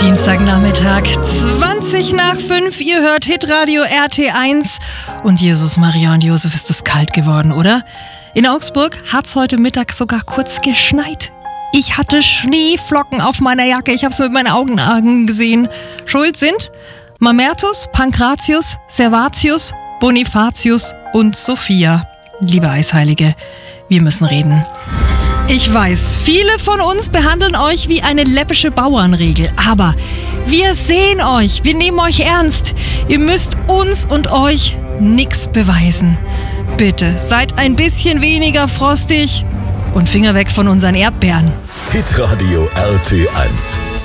Dienstagnachmittag, 20 nach 5. Ihr hört Hitradio RT1. Und Jesus, Maria und Josef, ist es kalt geworden, oder? In Augsburg hat's heute Mittag sogar kurz geschneit. Ich hatte Schneeflocken auf meiner Jacke. Ich habe es mit meinen Augen gesehen. Schuld sind Mamertus, Pankratius, Servatius, Bonifatius und Sophia. Liebe Eisheilige, wir müssen reden. Ich weiß, viele von uns behandeln euch wie eine läppische Bauernregel, aber wir sehen euch, wir nehmen euch ernst. Ihr müsst uns und euch nichts beweisen. Bitte, seid ein bisschen weniger frostig und Finger weg von unseren Erdbeeren. Hitradio RT1.